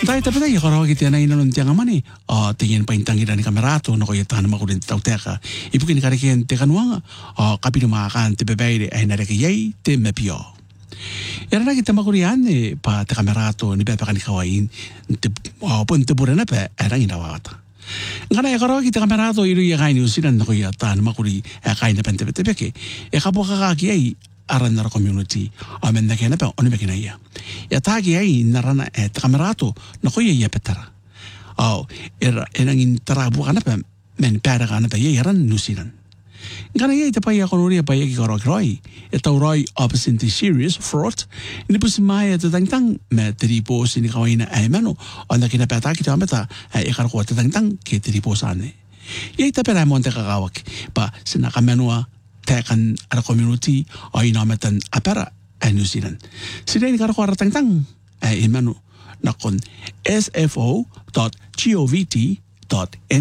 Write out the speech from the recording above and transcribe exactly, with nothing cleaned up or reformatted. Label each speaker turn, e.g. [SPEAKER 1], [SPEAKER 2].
[SPEAKER 1] Tai tapi tai karo kita na ina nun tiang amani uh, tingin pa intang ina ni kamerato no ko yata na makulin tau teka ipu kini kare kien teka nuanga uh, kapi no makan te bebeire ai na reke yei te mepio era na kita makurian ne pa te kamerato ni bepe kan kawain te uh, pun te burena pe era ina wata ngana e karo kita kamerato iru ya kaini usinan no ko yata na makuri e kaini pente pete peke e kapo kaka kiai aran na community amen na kena pe oni be kena ia ya tagi ai narana e kamerato no ko ia petara au era enangin tarabu kana pe men para kana pe ia ran nusinan ngana ia te pa ia kono ria pa ia ki karo kroi e tau roi opposite serious fraud ni pus mai te tang tang me tri po sini kawaina ai mano ona kena pe ta ki ta meta e karo ko te tang tang ke tri po sane ia te pera monte kakawak pa sina kamenua tekan ara community ai namatan apara ai New Zealand. Sila ni karo kara tang tang ai imano nakon s f o dot govt dot n